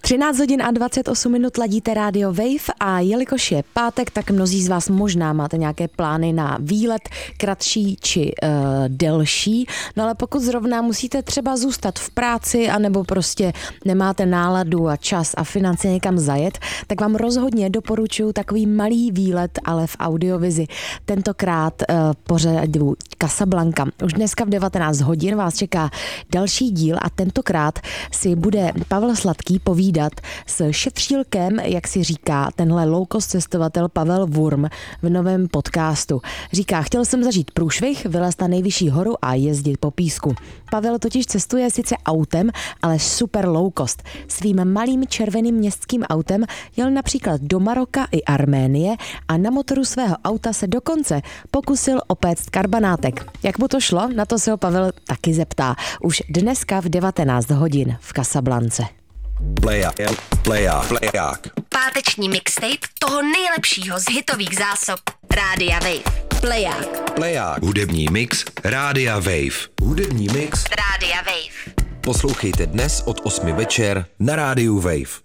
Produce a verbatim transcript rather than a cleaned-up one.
třináct hodin a dvacet osm minut ladíte rádio Wave a jelikož je pátek, tak mnozí z vás možná máte nějaké plány na výlet kratší či uh, delší, no ale pokud zrovna musíte třeba zůstat v práci anebo prostě nemáte náladu a čas a finance někam zajet, tak vám rozhodně doporučuji takový malý výlet, ale v audiovizi. Tentokrát uh, pořadu Casablanca. Už dneska v devatenáct hodin vás čeká další díl a tentokrát si bude Pavel Sladký povídat s šetřílkem, jak si říká tenhle low-cost cestovatel Pavel Wurm v novém podcastu. Říká, chtěl jsem zažít průšvih, vylézt na nejvyšší horu a jezdit po písku. Pavel totiž cestuje sice autem, ale super low-cost. Svým malým červeným městským autem jel například do Maroka i Arménie a na motoru svého auta se dokonce pokusil opéct karbanátek. Jak mu to šlo? Na to se ho Pavel taky zeptá. Už dneska v devatenáct hodin v Casablance. Pleják, pleják, pleják. Páteční mixtape toho nejlepšího z hitových zásob Rádia Wave. Pleják. Pleják. Hudební mix Rádia Wave. Hudební mix Rádia Wave. Poslouchejte dnes od osmi večer na Rádiu Wave.